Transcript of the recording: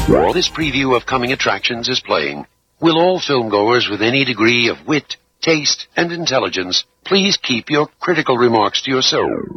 While this preview of coming attractions is playing, will all filmgoers with any degree of wit, taste, and intelligence please keep your critical remarks to yourself?